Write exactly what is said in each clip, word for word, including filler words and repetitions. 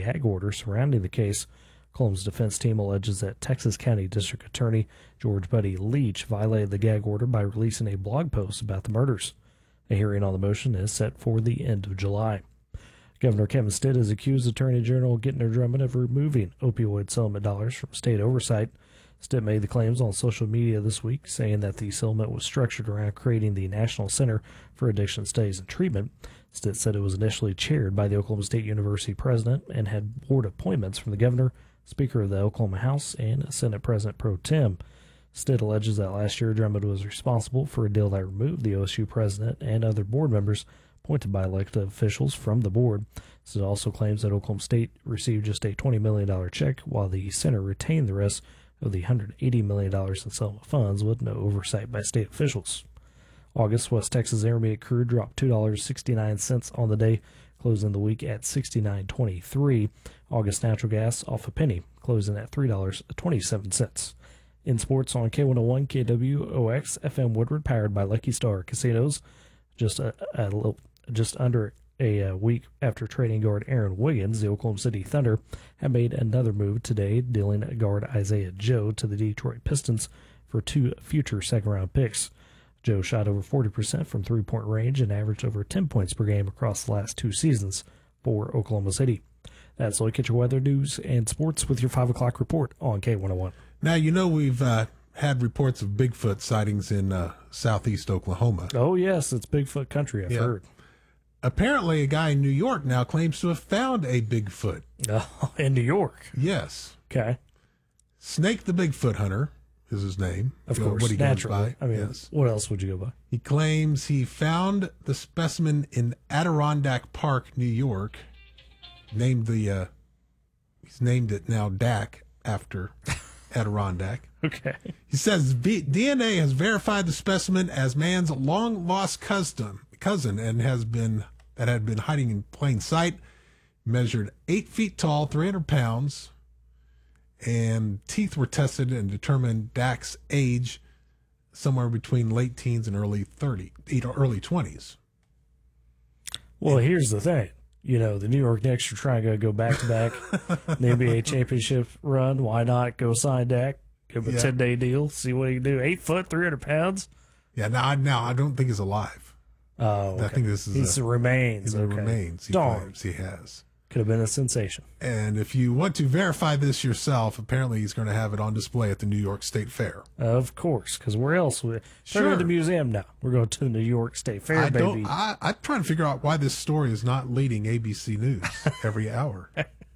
gag order surrounding the case. Oklahoma's defense team alleges that Texas County District Attorney George Buddy Leach violated the gag order by releasing a blog post about the murders. A hearing on the motion is set for the end of July. Governor Kevin Stitt has accused Attorney General Gentner Drummond of removing opioid settlement dollars from state oversight. Stitt made the claims on social media this week, saying that the settlement was structured around creating the National Center for Addiction Studies and Treatment. Stitt said it was initially chaired by the Oklahoma State University president and had board appointments from the governor, Speaker of the Oklahoma House, and Senate President Pro Tem. Stitt alleges that last year Drummond was responsible for a deal that removed the O S U president and other board members appointed by elected officials from the board. Stitt also claims that Oklahoma State received just a twenty million dollars check, while the center retained the rest of the one hundred eighty million dollars in settlement funds with no oversight by state officials. August, West Texas Intermediate crude dropped two dollars and sixty-nine cents on the day, closing the week at sixty-nine twenty-three. August natural gas off a penny, closing at three dollars and twenty-seven cents. In sports on K one oh one K W O X F M Woodward, powered by Lucky Star Casinos, just a, a little, just under a, a week after trading guard Aaron Wiggins, the Oklahoma City Thunder have made another move today, dealing guard Isaiah Joe to the Detroit Pistons for two future second-round picks. Joe shot over forty percent from three-point range and averaged over ten points per game across the last two seasons for Oklahoma City. That's all. Get your weather, news, and sports with your five o'clock report on K one oh one. Now, you know we've uh, had reports of Bigfoot sightings in uh, southeast Oklahoma. Oh, yes, it's Bigfoot country, I've yeah. heard. Apparently, a guy in New York now claims to have found a Bigfoot. Oh, in New York? Yes. Okay. Snake the Bigfoot Hunter is his name. Of you know, course, what he naturally. goes by. I mean, yes. What else would you go by? He claims he found the specimen in Adirondack Park, New York. Named the, uh, he's named it now D A C after Adirondack. Okay. He says D N A has verified the specimen as man's long lost cousin, cousin, and has been that had been hiding in plain sight. Measured eight feet tall, three hundred pounds, and teeth were tested and determined D A C's age somewhere between late teens and early thirty, early twenties. Well, and here's the thing. You know, the New York Knicks are trying to go back-to-back in the N B A championship run. Why not go sign D A C? Give him a yeah. ten-day deal, see what he can do. Eight foot, three hundred pounds? Yeah, now, now I don't think he's alive. Oh, okay. I think this is he a, remains. He okay. remains. He Darn. claims he has. Could have been a sensation. And if you want to verify this yourself, apparently he's going to have it on display at the New York State Fair. Of course, because where else? We're sure. at the museum now. We're going to the New York State Fair, I baby. Don't, I, I'm trying to figure out why this story is not leading A B C News every hour.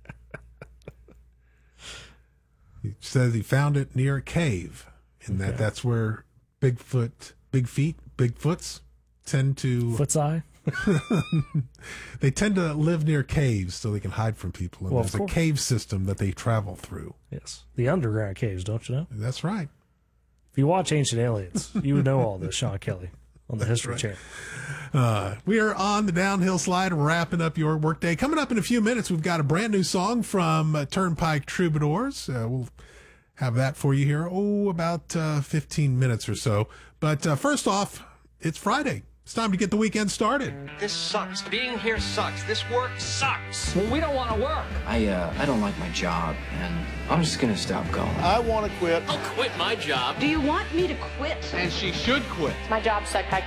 He says he found it near a cave, and okay. that that's where Bigfoot, big feet, Bigfoots tend to... Foot's eye? They tend to live near caves so they can hide from people. And well, there's a cave system that they travel through. Yes. The underground caves, don't you know? That's right. If you watch Ancient Aliens, you would know all this, Sean Kelly, on the That's History right. Channel. Uh, we are on the downhill slide, wrapping up your workday. Coming up in a few minutes, we've got a brand new song from uh, Turnpike Troubadours. Uh, we'll have that for you here, oh, about uh, fifteen minutes or so. But uh, first off, it's Friday. It's time to get the weekend started. This sucks. Being here sucks. This work sucks. Well, we don't want to work. I, uh, I don't like my job, and I'm just going to stop going. I want to quit. I'll quit my job. Do you want me to quit? And she should quit. My job sucked. I